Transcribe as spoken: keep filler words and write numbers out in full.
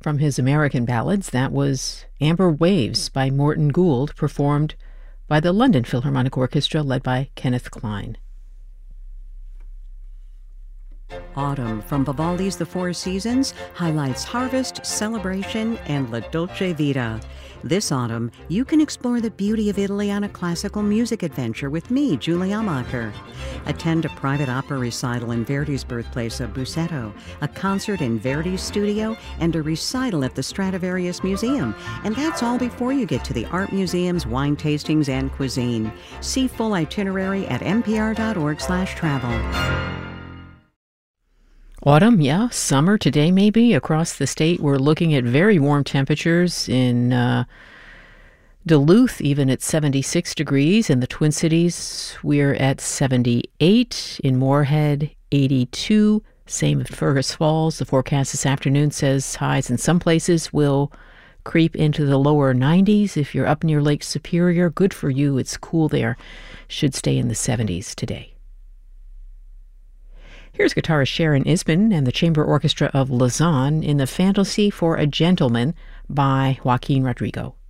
From his American ballads, that was Amber Waves by Morton Gould, performed by the London Philharmonic Orchestra led by Kenneth Klein. Autumn from Vivaldi's The Four Seasons highlights harvest, celebration, and La Dolce Vita. This autumn, you can explore the beauty of Italy on a classical music adventure with me, Julie Amacher. Attend a private opera recital in Verdi's birthplace of Busseto, a concert in Verdi's studio, and a recital at the Stradivarius Museum. And that's all before you get to the art museums, wine tastings, and cuisine. See full itinerary at npr.org slash travel. Autumn, yeah, summer today maybe. Across the state, we're looking at very warm temperatures in uh, Duluth, even at seventy-six degrees. In the Twin Cities, we're at seventy-eight. In Moorhead, eighty-two. Same at Fergus Falls. The forecast this afternoon says highs in some places will creep into the lower nineties. If you're up near Lake Superior, good for you. It's cool there. Should stay in the seventies today. Here's guitarist Sharon Isbin and the Chamber Orchestra of Lausanne in the Fantasy for a Gentleman by Joaquin Rodrigo.